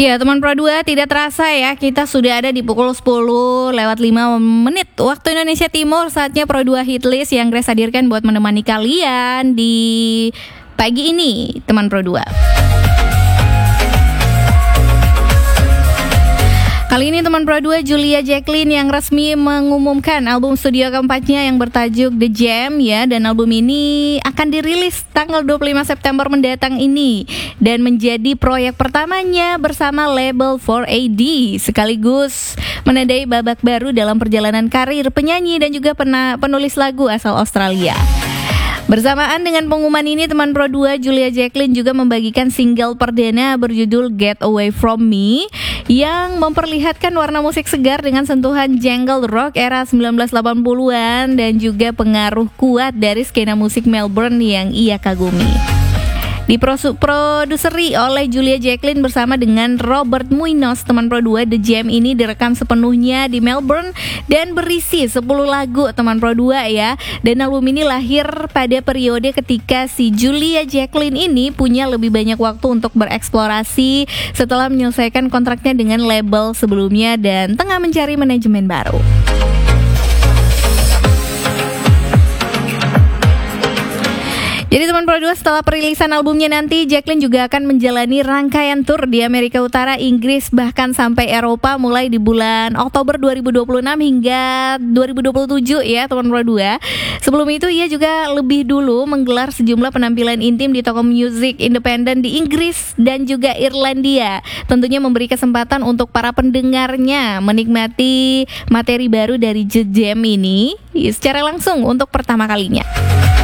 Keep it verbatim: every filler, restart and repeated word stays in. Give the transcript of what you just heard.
Ya, teman Pro dua, tidak terasa ya, kita sudah ada di pukul sepuluh lewat lima menit waktu Indonesia Timur. Saatnya Pro dua Hitlist yang Grace hadirkan buat menemani kalian di pagi ini, teman Pro dua. Kali ini teman Pro dua, Julia Jacqueline yang resmi mengumumkan album studio keempatnya yang bertajuk The Jam ya. Dan album ini akan dirilis tanggal dua puluh lima September mendatang ini, dan menjadi proyek pertamanya bersama label four A D, sekaligus menandai babak baru dalam perjalanan karir penyanyi dan juga pena- penulis lagu asal Australia. Bersamaan dengan pengumuman ini, teman Pro dua, Julia Jacqueline juga membagikan single perdana berjudul Get Away From Me yang memperlihatkan warna musik segar dengan sentuhan jangle rock era sembilan belas delapan puluhan dan juga pengaruh kuat dari skena musik Melbourne yang ia kagumi. Diproduseri oleh Julia Jacqueline bersama dengan Robert Muinos, teman Pro dua, The Jam ini direkam sepenuhnya di Melbourne dan berisi sepuluh lagu, teman Pro dua ya. Dan album ini lahir pada periode ketika si Julia Jacqueline ini punya lebih banyak waktu untuk bereksplorasi setelah menyelesaikan kontraknya dengan label sebelumnya dan tengah mencari manajemen baru. Jadi teman Pro dua, setelah perilisan albumnya nanti, Jacqueline juga akan menjalani rangkaian tour di Amerika Utara, Inggris, bahkan sampai Eropa mulai di bulan Oktober dua ribu dua puluh enam hingga dua ribu dua puluh tujuh ya teman Pro dua. Sebelum itu ia juga lebih dulu menggelar sejumlah penampilan intim di toko musik independen di Inggris dan juga Irlandia. Tentunya memberi kesempatan untuk para pendengarnya menikmati materi baru dari The Jam ini secara langsung untuk pertama kalinya.